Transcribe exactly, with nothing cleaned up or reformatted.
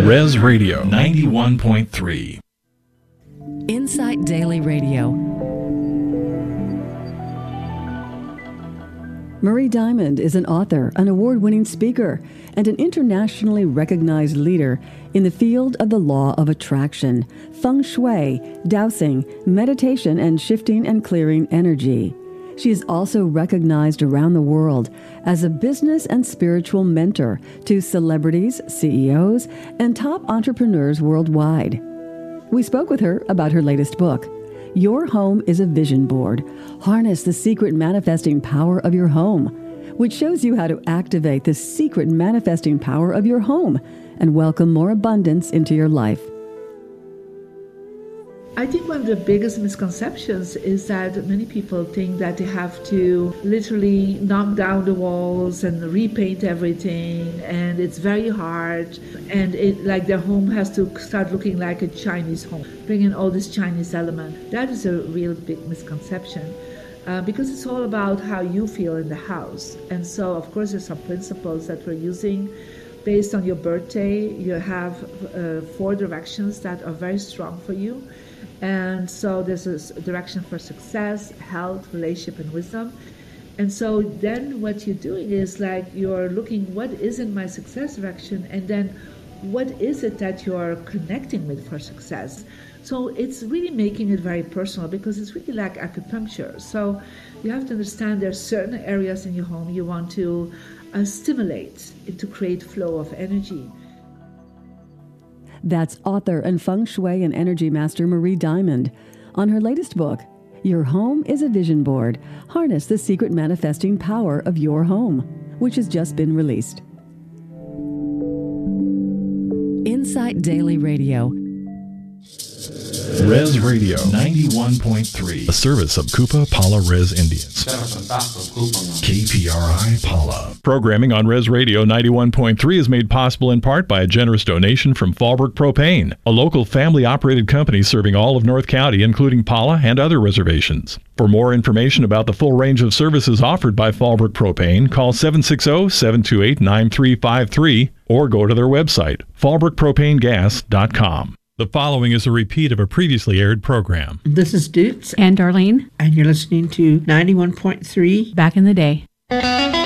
Res Radio ninety-one point three. Insight Daily Radio. Marie Diamond is an author, an award-winning speaker, and an internationally recognized leader in the field of the law of attraction, feng shui, dowsing, meditation, and shifting and clearing energy. She is also recognized around the world as a business and spiritual mentor to celebrities, C E Os, and top entrepreneurs worldwide. We spoke with her about her latest book, Your Home is a Vision Board. Harness the secret manifesting power of your home, which shows you how to activate the secret manifesting power of your home and welcome more abundance into your life. I think one of the biggest misconceptions is that many people think that they have to literally knock down the walls and repaint everything, and it's very hard, and it like their home has to start looking like a Chinese home, bring in all this Chinese element. That is a real big misconception. Uh, because it's all about how you feel in the house. And so, of course, there's some principles that we're using. Based on your birthday, you have uh, four directions that are very strong for you. And so there's a direction for success, health, relationship, and wisdom. And so then what you're doing is like you're looking, what is in my success direction? And then what is it that you're connecting with for success? So it's really making it very personal because it's really like acupuncture. So you have to understand there are certain areas in your home you want to uh, stimulate to create flow of energy. That's author and feng shui and energy master Marie Diamond on her latest book, Your Home is a Vision Board. Harness the secret manifesting power of your home, which has just been released. Insight Daily Radio. Res Radio ninety-one point three, a service of Kupa Pala Res Indians. K P R I Pala. Programming on Res Radio ninety-one point three is made possible in part by a generous donation from Fallbrook Propane, a local family-operated company serving all of North County, including Pala and other reservations. For more information about the full range of services offered by Fallbrook Propane, call seven six zero, seven two eight, nine three five three or go to their website, fallbrook propane gas dot com. The following is a repeat of a previously aired program. This is Dutz. And Darlene. And you're listening to ninety-one point three. Back in the Day.